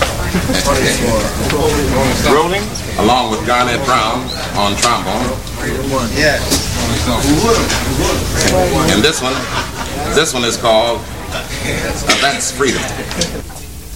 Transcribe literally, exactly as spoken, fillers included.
Rolling. Along with Garnett Brown on trombone. Yeah. And this one, this one is called uh, That's Freedom.